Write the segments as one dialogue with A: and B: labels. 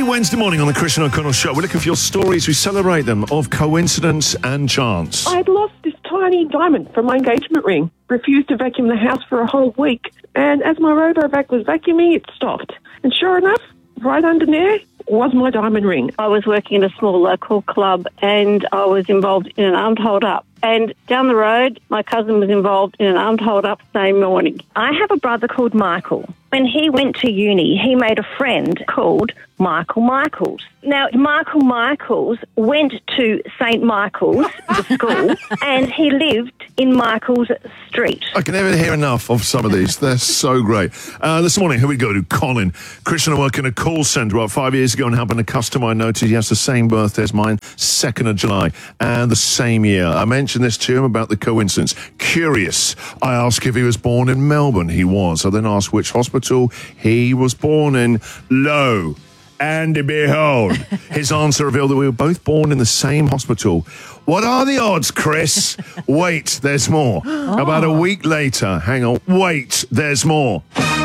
A: Wednesday morning on the Christian O'Connell Show. We're looking for your stories. We celebrate them of coincidence and chance.
B: I had lost this tiny diamond from my engagement ring. Refused to vacuum the house for a whole week. And as my RoboVac was vacuuming, it stopped. And sure enough, right under there was my diamond ring.
C: I was working in a small local club and I was involved in an armed hold-up. And down the road, my cousin was involved in an armed hold-up same morning.
D: I have a brother called Michael. When he went to uni, he made a friend called Michael Michaels. Now, Michael Michaels went to St. Michael's, the school, and he lived in Michael's Street.
A: I can never hear enough of some of these. They're so great. This morning, here we go to Colin. Christian, I work in a call centre about 5 years ago and happened a customer I noticed he has the same birthday as mine, 2nd of July, and the same year. I mentioned this to him about the coincidence. Curious. I asked if he was born in Melbourne. He was. I then asked which hospital he was born in. Lo and behold, his answer revealed that we were both born in the same hospital. What are the odds, Chris? Wait, there's more. About a week later, hang on, wait, there's more.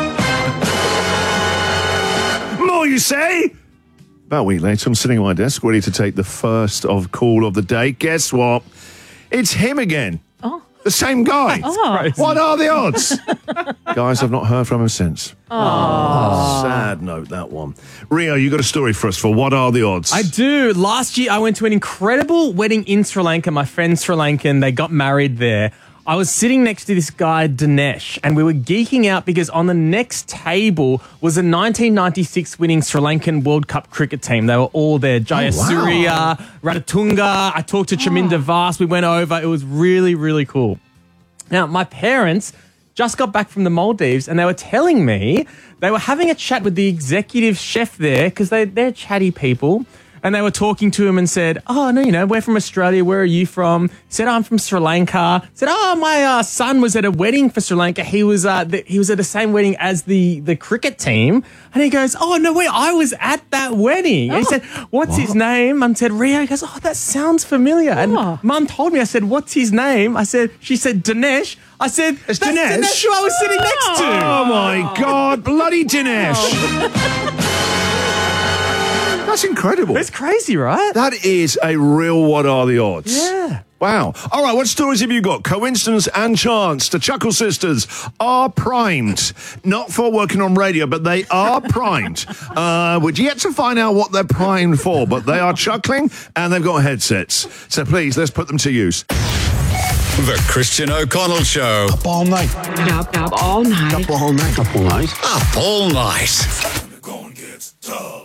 A: More, you say? About a week later, I'm sitting at my desk, ready to take the first call of the day. Guess what? It's him again.
E: Oh.
A: The same guy. What are the odds? Guys, I've not heard from him since. Sad note, that one. Rio, you got a story for us for What Are the Odds?
E: I do. Last year, I went to an incredible wedding in Sri Lanka. My friend's Sri Lankan. They got married there. I was sitting next to this guy, Dinesh, and we were geeking out because on the next table was a 1996 winning Sri Lankan World Cup cricket team. They were all there. Jayasuriya, Ratatunga. I talked to Chaminda Vas. We went over. It was really, really cool. Now, my parents just got back from the Maldives and they were telling me they were having a chat with the executive chef there because they're chatty people. And they were talking to him and said, oh, no, you know, we're from Australia. Where are you from? He said, I'm from Sri Lanka. He said, oh, my son was at a wedding for Sri Lanka. He was at the same wedding as the cricket team. And he goes, oh, no, wait, I was at that wedding. And he said, what's his name? Mum said, Rio. He goes, oh, that sounds familiar. And Mum told me, I said, what's his name? She said, Dinesh. I said,
A: it's
E: that's Dinesh who I was sitting next to.
A: Oh, my God, bloody Dinesh. That's incredible.
E: It's crazy, right?
A: That is a real What Are the Odds?
E: Yeah.
A: Wow. All right, what stories have you got? Coincidence and chance. The Chuckle Sisters are primed. Not for working on radio, but they are primed. We're yet to find out what they're primed for, but they are chuckling and they've got headsets. So please, let's put them to use.
F: The Christian O'Connell Show.
G: Up all night.
D: Up all night.
G: Up all night. Up all night.
F: Up all night.
A: Gonna get tough.